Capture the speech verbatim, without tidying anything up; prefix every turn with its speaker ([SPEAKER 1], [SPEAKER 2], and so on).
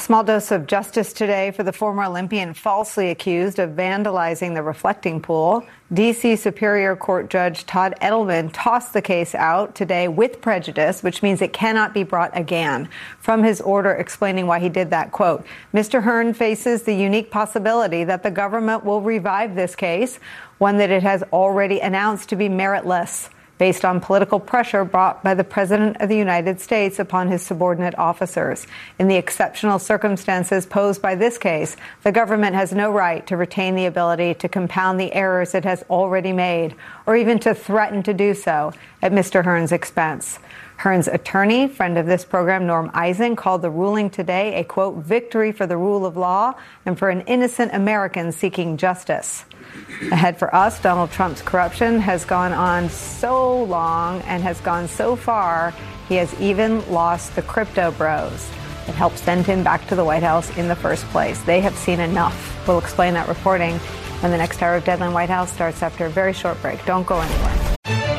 [SPEAKER 1] Small dose of justice today for the former Olympian falsely accused of vandalizing the reflecting pool. D C Superior Court Judge Todd Edelman tossed the case out today with prejudice, which means it cannot be brought again. From his order explaining why he did that, quote, Mister Hearn faces the unique possibility that the government will revive this case, one that it has already announced to be meritless, based on political pressure brought by the President of the United States upon his subordinate officers. In the exceptional circumstances posed by this case, the government has no right to retain the ability to compound the errors it has already made, or even to threaten to do so at Mister Hearn's expense. Hearn's attorney, friend of this program, Norm Eisen, called the ruling today a, quote, victory for the rule of law and for an innocent American seeking justice. Ahead for us, Donald Trump's corruption has gone on so long and has gone so far, he has even lost the crypto bros that helped send him back to the White House in the first place. They have seen enough. We'll explain that reporting when the next hour of Deadline White House starts after a very short break. Don't go anywhere.